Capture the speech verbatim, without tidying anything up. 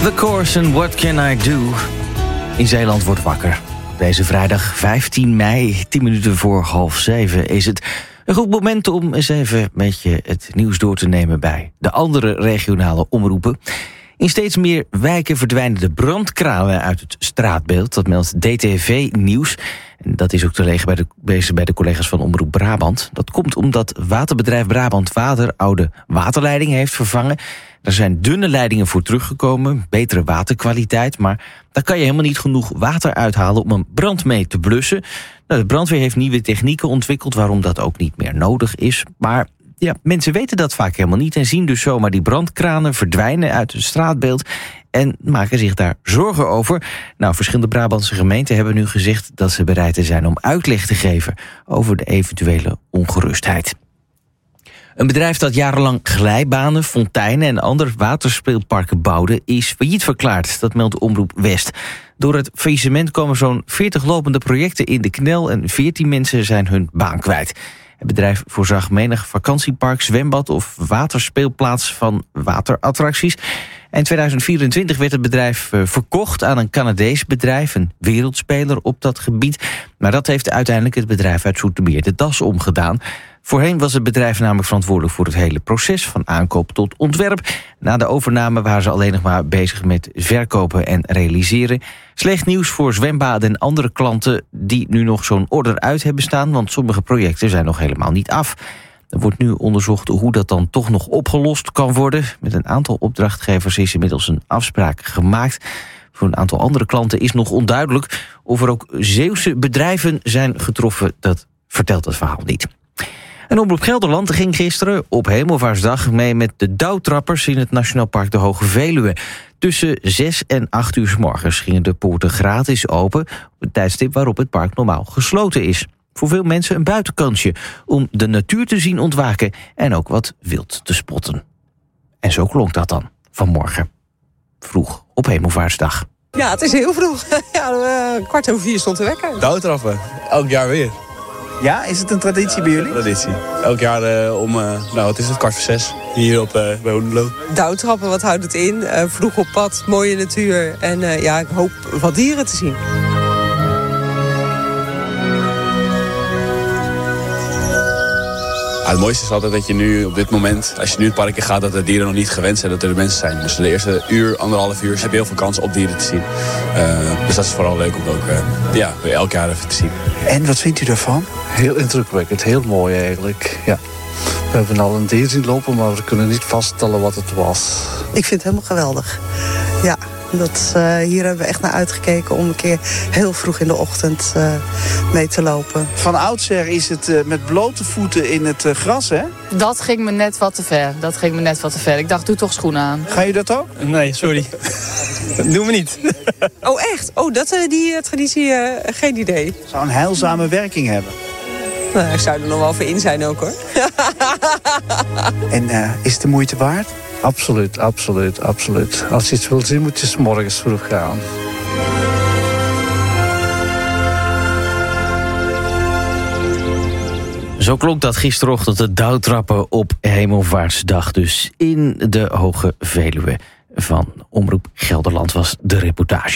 The Course and What Can I Do? In Zeeland wordt wakker. Deze vrijdag vijftien mei, tien minuten voor half zeven, is het een goed moment om eens even een beetje het nieuws door te nemen bij de andere regionale omroepen. In steeds meer wijken verdwijnen de brandkranen uit het straatbeeld. Dat meldt D T V Nieuws. En dat is ook te lezen bij de, bij de collega's van Omroep Brabant. Dat komt omdat waterbedrijf Brabant Water oude waterleidingen heeft vervangen. Er zijn dunne leidingen voor teruggekomen, betere waterkwaliteit, maar daar kan je helemaal niet genoeg water uithalen om een brand mee te blussen. Nou, de brandweer heeft nieuwe technieken ontwikkeld waarom dat ook niet meer nodig is. Maar ja, mensen weten dat vaak helemaal niet en zien dus zomaar die brandkranen verdwijnen uit het straatbeeld en maken zich daar zorgen over. Nou, verschillende Brabantse gemeenten hebben nu gezegd dat ze bereid zijn om uitleg te geven over de eventuele ongerustheid. Een bedrijf dat jarenlang glijbanen, fonteinen en andere waterspeelparken bouwde is failliet verklaard. Dat meldt Omroep West. Door het faillissement komen zo'n veertig lopende projecten in de knel en veertien mensen zijn hun baan kwijt. Het bedrijf voorzag menig vakantiepark, zwembad of waterspeelplaats van waterattracties. In tweeduizend vierentwintig werd het bedrijf verkocht aan een Canadees bedrijf, een wereldspeler op dat gebied. Maar dat heeft uiteindelijk het bedrijf uit Zoetermeer de das omgedaan. Voorheen was het bedrijf namelijk verantwoordelijk voor het hele proces, van aankoop tot ontwerp. Na de overname waren ze alleen nog maar bezig met verkopen en realiseren. Slecht nieuws voor zwembaden en andere klanten die nu nog zo'n order uit hebben staan, want sommige projecten zijn nog helemaal niet af. Er wordt nu onderzocht hoe dat dan toch nog opgelost kan worden. Met een aantal opdrachtgevers is inmiddels een afspraak gemaakt. Voor een aantal andere klanten is nog onduidelijk of er ook Zeeuwse bedrijven zijn getroffen. Dat vertelt het verhaal niet. En Omroep Gelderland ging gisteren op Hemelvaartsdag mee met de dauwtrappers in het Nationaal Park de Hoge Veluwe. Tussen zes en acht uur 's morgens gingen de poorten gratis open op het tijdstip waarop het park normaal gesloten is. Voor veel mensen een buitenkansje om de natuur te zien ontwaken en ook wat wild te spotten. En zo klonk dat dan vanmorgen, vroeg op Hemelvaartsdag. Ja, het is heel vroeg. Ja, uh, kwart over vier stond de wekker. Dauwtrappen, elk jaar weer. Ja, is het een traditie bij jullie? Traditie. Elk jaar uh, om, uh, nou wat is het, kwart voor zes, hier op, uh, bij Hoenderloo. Dauwtrappen, wat houdt het in? Uh, vroeg op pad, mooie natuur en uh, ja, ik hoop wat dieren te zien. Ja, het mooiste is altijd dat je nu op dit moment, als je nu het park in gaat, dat de dieren nog niet gewend zijn dat er de mensen zijn. Dus de eerste uur, anderhalf uur, heb je heel veel kans op dieren te zien. Uh, dus dat is vooral leuk om ook uh, ja, elk jaar even te zien. En wat vindt u daarvan? Heel indrukwekkend, heel mooi eigenlijk. Ja. We hebben al een dier zien lopen, maar we kunnen niet vaststellen wat het was. Ik vind het helemaal geweldig. Ja. Dat, uh, hier hebben we echt naar uitgekeken om een keer heel vroeg in de ochtend uh, mee te lopen. Van oudsher is het uh, met blote voeten in het uh, gras, hè? Dat ging me net wat te ver. Dat ging me net wat te ver. Ik dacht, doe toch schoenen aan. Ga je dat ook? Nee, sorry. Dat doen we niet. Oh, echt? Oh, dat uh, die uh, traditie, uh, geen idee. Zou een heilzame werking hebben. Nou, ik zou er nog wel voor in zijn ook, hoor. En uh, is het de moeite waard? Absoluut, absoluut, absoluut. Als je iets wil zien, moet je 's morgens vroeg gaan. Zo klonk dat gisterochtend de dauwtrappen op Hemelvaartsdag. Dus in de Hoge Veluwe van Omroep Gelderland was de reportage.